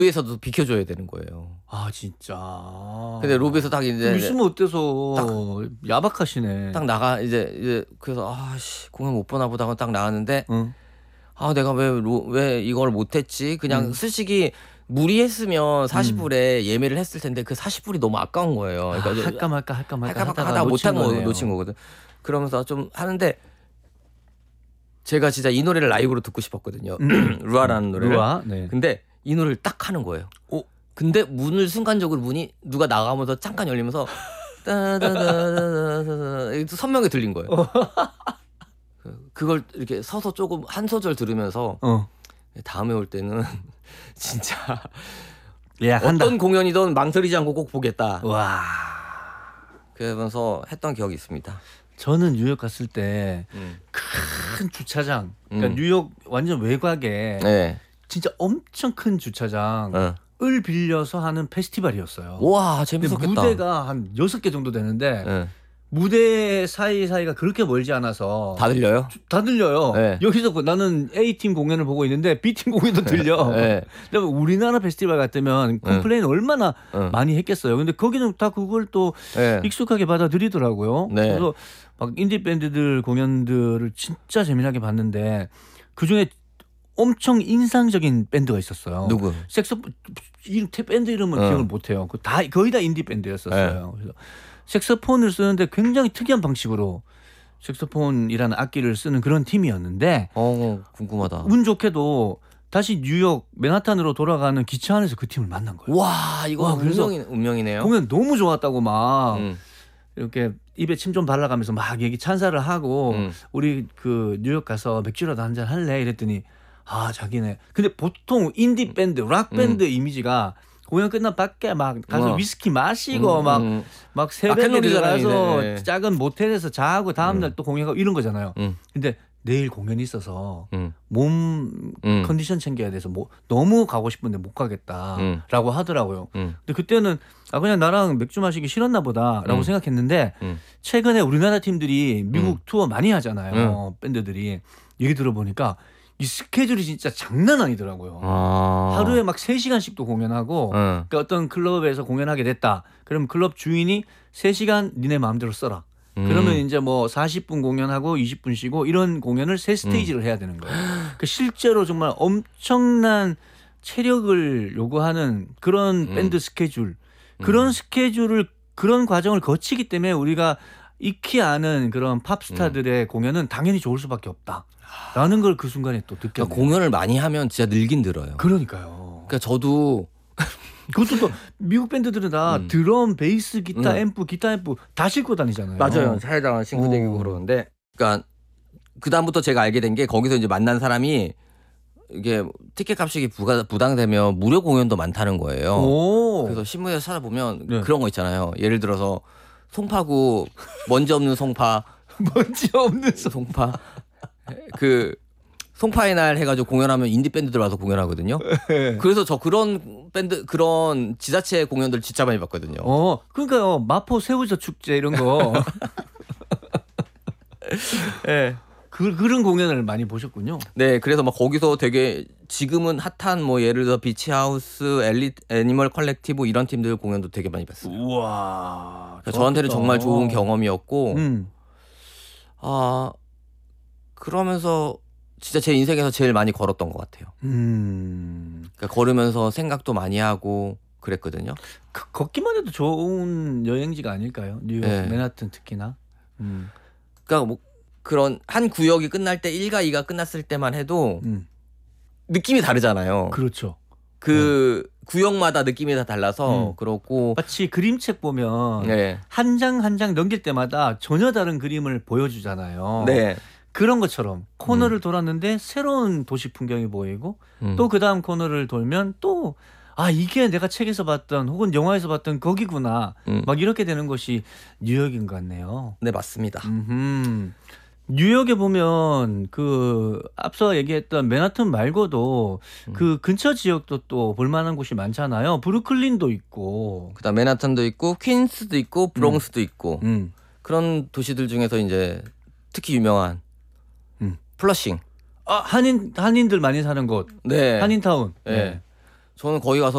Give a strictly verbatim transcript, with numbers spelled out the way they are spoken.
로비에서도 비켜줘야 되는 거예요. 아 진짜. 근데 로비에서 딱 이제 있으면 어때서 딱 야박하시네. 딱 나가 이제 이제 그래서 아씨 공연 못 보나 보다 하고 딱 나왔는데 응. 아 내가 왜 왜 이걸 못했지? 그냥 음. 솔직히 무리했으면 사십 불에 음. 예매를 했을 텐데 그 사십 불이 너무 아까운 거예요. 아, 그러니까 할까 말까 할까 말까 할까 말까 하다가 하다 못한 거 거네요. 놓친 거거든. 그러면서 좀 하는데 제가 진짜 이 노래를 라이브로 듣고 싶었거든요. 음. 루아라는 노래를. 루아. 네. 근데 이 노래를 딱 하는 거예요. 오. 근데 문을 순간적으로 문이 누가 나가면서 잠깐 열리면서 따다다다다다다 선명하게 들린 거예요. 그걸 이렇게 서서 조금 한 소절 들으면서 어. 다음에 올 때는 진짜 예약한다. 어떤 공연이든 망설이지 않고 꼭 보겠다. 와. 그러면서 했던 기억이 있습니다. 저는 뉴욕 갔을 때 큰 음. 주차장, 그러니까 음. 뉴욕 완전 외곽에 네. 진짜 엄청 큰 주차장을 어. 빌려서 하는 페스티벌이었어요. 와 근데 재밌었겠다. 무대가 한 여섯 개 정도 되는데 네. 무대 사이 사이가 그렇게 멀지 않아서 다 들려요? 다 들려요. 네. 여기서 나는 A팀 공연을 보고 있는데 B팀 공연도 들려. 네. 그다음에 우리나라 페스티벌 같으면 컴플레인 얼마나 네. 많이 했겠어요. 근데 거기는 다 그걸 또 네. 익숙하게 받아들이더라고요. 네. 그래서 막 인디 밴드들 공연들을 진짜 재미나게 봤는데 그 중에 엄청 인상적인 밴드가 있었어요. 누구? 색소폰 이름 밴드 이름은 어. 기억을 못해요. 그 다 거의 다 인디 밴드였었어요. 그래서 색소폰을 쓰는데 굉장히 특이한 방식으로 색소폰이라는 악기를 쓰는 그런 팀이었는데 어 궁금하다. 운 좋게도 다시 뉴욕 맨하탄으로 돌아가는 기차 안에서 그 팀을 만난 거예요. 와 이거 와, 그래서 운명이, 운명이네요. 공연 너무 좋았다고 막 음. 이렇게 입에 침 좀 발라가면서 막 얘기 찬사를 하고 음. 우리 그 뉴욕 가서 맥주라도 한잔 할래 이랬더니 아 자기네 근데 보통 인디 밴드 락 밴드 음. 이미지가 공연 끝나 밖에 막 가서 어. 위스키 마시고 음, 막 음. 막 새벽에 들어가서 네. 작은 모텔에서 자고 다음날 음. 또 공연하고 이런 거잖아요. 음. 근데 내일 공연이 있어서 음. 몸 음. 컨디션 챙겨야 돼서 뭐 너무 가고 싶은데 못 가겠다라고 음. 하더라고요. 음. 근데 그때는 아 그냥 나랑 맥주 마시기 싫었나 보다라고 음. 생각했는데 음. 최근에 우리나라 팀들이 미국 음. 투어 많이 하잖아요. 음. 밴드들이. 얘기 들어보니까 이 스케줄이 진짜 장난 아니더라고요. 아. 하루에 막 세 시간씩도 공연하고 음. 그러니까 어떤 클럽에서 공연하게 됐다. 그럼 클럽 주인이 세 시간 니네 마음대로 써라. 음. 그러면 이제 뭐 사십 분 공연하고 이십 분 쉬고 이런 공연을 세 스테이지를 음. 해야 되는 거예요. 그러니까 실제로 정말 엄청난 체력을 요구하는 그런 음. 밴드 스케줄 그런 음. 스케줄을 그런 과정을 거치기 때문에 우리가 익히 아는 그런 팝스타들의 음. 공연은 당연히 좋을 수밖에 없다라는 걸 그 순간에 또 느꼈어요. 그러니까 공연을 많이 하면 진짜 늘긴 늘어요. 그러니까요. 그러니까 저도 그것도 또 미국 밴드들은 다 음. 드럼, 베이스, 기타, 음. 앰프, 기타 앰프 다 싣고 다니잖아요. 맞아요. 차에다가 싱크 대기고 그러는데 그러니까 그 다음부터 제가 알게 된 게 거기서 이제 만난 사람이 이게 티켓 값이 부가, 부담되면 무료 공연도 많다는 거예요. 오. 그래서 신문에서 찾아보면 네. 그런 거 있잖아요. 예를 들어서 송파구 먼지 없는 송파 먼지 없는 송... 송파 그 송파의 날 해가지고 공연하면 인디 밴드들 와서 공연하거든요. 네. 그래서 저 그런 밴드 그런 지자체 공연들 진짜 많이 봤거든요. 어, 그러니까요. 마포 새우젓 축제 이런 거. 네. 그 그런 공연을 많이 보셨군요. 네, 그래서 막 거기서 되게 지금은 핫한 뭐 예를 들어 비치하우스, 엘리 애니멀 컬렉티브 이런 팀들 공연도 되게 많이 봤어요. 우와. 그러니까 저한테는 정말 좋은 경험이었고, 음. 아 그러면서 진짜 제 인생에서 제일 많이 걸었던 것 같아요. 음. 그러니까 걸으면서 생각도 많이 하고 그랬거든요. 그, 걷기만 해도 좋은 여행지가 아닐까요? 뉴욕, 네. 맨하튼 특히나. 음. 그러니까 뭐 그런 한 구역이 끝날 때 일과 이가 끝났을 때만 해도 음. 느낌이 다르잖아요. 그렇죠. 그 네. 구역마다 느낌이 다 달라서 음. 그렇고 마치 그림책 보면 네. 한 장 한 장 넘길 때마다 전혀 다른 그림을 보여주잖아요. 네. 그런 것처럼 코너를 음. 돌았는데 새로운 도시 풍경이 보이고 음. 또 그 다음 코너를 돌면 또 아 이게 내가 책에서 봤던 혹은 영화에서 봤던 거기구나 음. 막 이렇게 되는 것이 뉴욕인 것 같네요. 네 맞습니다. 음흠. 뉴욕에 보면 그 앞서 얘기했던 맨하튼 말고도 음. 그 근처 지역도 또 볼만한 곳이 많잖아요. 브루클린도 있고 그다음 맨하탄도 있고 퀸스도 있고 브롱스도 음. 있고 음. 그런 도시들 중에서 이제 특히 유명한 음. 플러싱. 아 한인 한인들 많이 사는 곳. 네. 한인타운. 네. 네. 저는 거기 가서